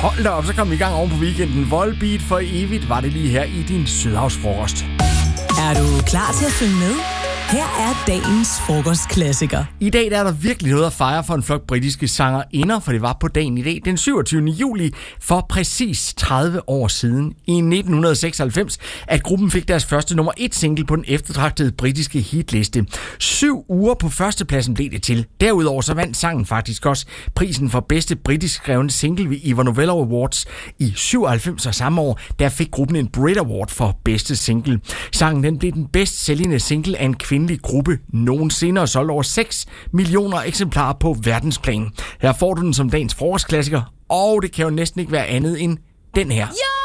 Hold da op, så kom vi i gang oven på weekenden. Volbeat for evigt var det lige her i din Sydhavsfrokost. Er du klar til at synge med? Her er dagens frokostklassiker. I dag der er der virkelig noget at fejre for en flok britiske sangerinder, for det var på dagen i dag, den 27. juli, for præcis 30 år siden, i 1996, at gruppen fik deres første nummer 1 single på den eftertragtede britiske hitliste. 7 uger på førstepladsen blev det til. Derudover så vandt sangen faktisk også prisen for bedste britisk skrevne single ved Ivor Novello Awards i 97, og samme år, der fik gruppen en Brit Award for bedste single. Sangen den blev den bedst sælgende single af en kvindelig gruppe nogensinde og solgte over 6 millioner eksemplarer på verdensplan. Her får du den som dagens frokostklassiker, og det kan jo næsten ikke være andet end den her.